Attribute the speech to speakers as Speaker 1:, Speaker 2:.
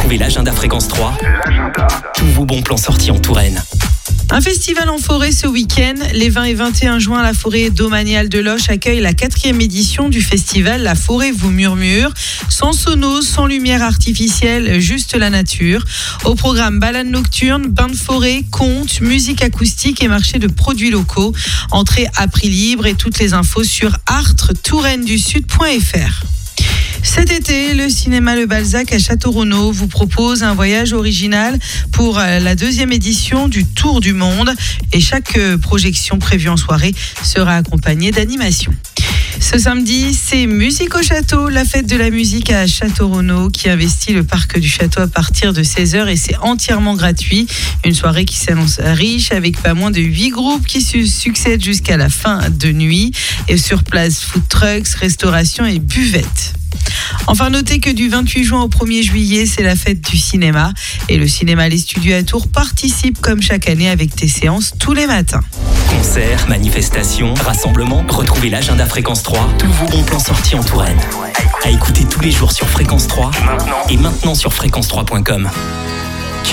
Speaker 1: Retrouvez l'agenda Fréquence 3. Tous vos bons plans sortis en Touraine.
Speaker 2: Un festival en forêt ce week-end. Les 20 et 21 juin, la forêt domaniale de Loches accueille la 4e édition du festival La Forêt vous murmure. Sans sonos, sans lumière artificielle, juste la nature. Au programme balade nocturne, bain de forêt, contes, musique acoustique et marché de produits locaux. Entrée à prix libre et toutes les infos sur artre-touraine-du-sud.fr. Cet été, le cinéma Le Balzac à Château-Renaud vous propose un voyage original pour la 2e édition du Tour du Monde. Et chaque projection prévue en soirée sera accompagnée d'animations. Ce samedi, c'est Musique au Château, la fête de la musique à Château-Renaud qui investit le parc du château à partir de 16h et c'est entièrement gratuit. Une soirée qui s'annonce riche avec pas moins de 8 groupes qui se succèdent jusqu'à la fin de nuit. Et sur place, food trucks, restauration et buvettes. Enfin, notez que du 28 juin au 1er juillet, c'est la fête du cinéma. Et le cinéma Les Studios à Tours participe comme chaque année avec des séances tous les matins.
Speaker 1: Concerts, manifestations, rassemblements. Retrouvez l'agenda Fréquence 3. Tous vos bons plans sortis en Touraine. À écouter tous les jours sur Fréquence 3 et maintenant sur fréquence3.com.